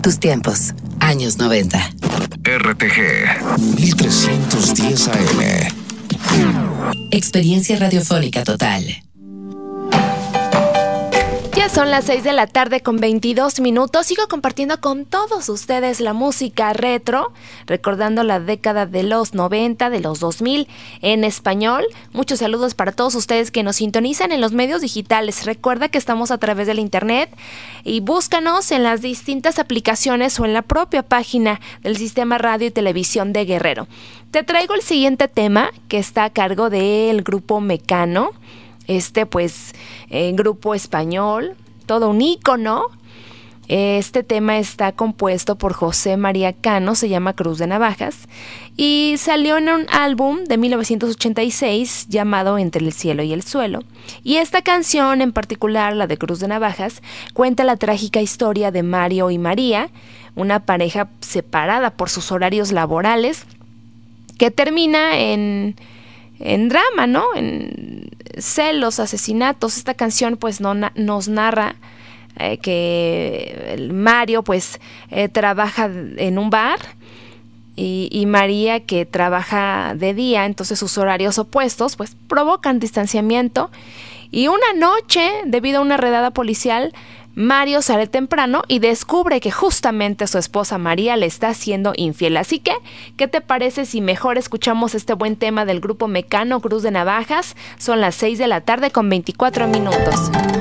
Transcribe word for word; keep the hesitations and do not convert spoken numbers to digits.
Tus tiempos, años noventa. R T G mil trescientos diez A M. Experiencia radiofónica total. Ya son las seis de la tarde con veintidós minutos. Sigo compartiendo con todos ustedes la música retro, recordando la década de los noventa, de los dos mil en español. Muchos saludos para todos ustedes que nos sintonizan en los medios digitales. Recuerda que estamos a través del internet y búscanos en las distintas aplicaciones o en la propia página del Sistema Radio y Televisión de Guerrero. Te traigo el siguiente tema que está a cargo del grupo Mecano. Este pues eh, grupo español, todo un ícono. Este tema está compuesto por José María Cano, se llama Cruz de Navajas y salió en un álbum de mil novecientos ochenta y seis llamado Entre el cielo y el suelo. Y esta canción en particular, la de Cruz de Navajas, cuenta la trágica historia de Mario y María, una pareja separada por sus horarios laborales que termina en... en drama, ¿no? En celos, asesinatos. Esta canción pues no, na- nos narra eh, que el Mario pues eh, trabaja en un bar y, y María que trabaja de día, entonces sus horarios opuestos pues provocan distanciamiento y una noche, debido a una redada policial, Mario sale temprano y descubre que justamente su esposa María le está siendo infiel. Así que, ¿qué te parece si mejor escuchamos este buen tema del grupo Mecano, Cruz de Navajas? Son las seis de la tarde con veinticuatro minutos.